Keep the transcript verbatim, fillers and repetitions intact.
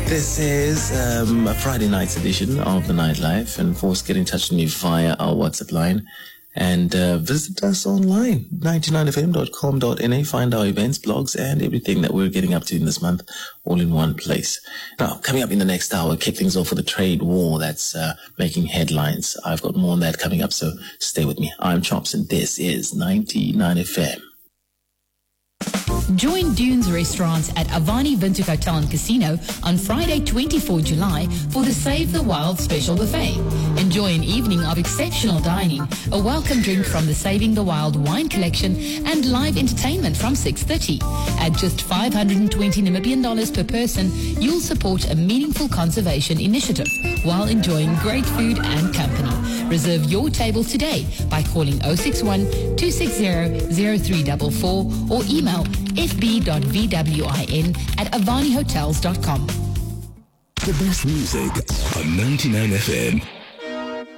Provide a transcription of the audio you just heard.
This is um, a Friday night's edition of The Nightlife, and of course get in touch with me via our WhatsApp line and uh, visit us online, ninety-nine f m dot com dot n a. Find our events, blogs, and everything that we're getting up to in this month all in one place. Now, coming up in the next hour, kick things off with a trade war that's uh, making headlines. I've got more on that coming up, so stay with me. I'm Chops, and this is ninety-nine F M. Join Dunes Restaurants at Avani Windhoek Hotel and Casino on Friday, the twenty-fourth of July for the Save the Wild special buffet. Enjoy an evening of exceptional dining, a welcome drink from the Saving the Wild wine collection, and live entertainment from six thirty. At just five hundred twenty Namibian dollars per person, you'll support a meaningful conservation initiative while enjoying great food and company. Reserve your table today by calling oh six one, two six zero, zero three four four or email f b dot v w i n at avani hotels dot com. The best music on ninety-nine F M.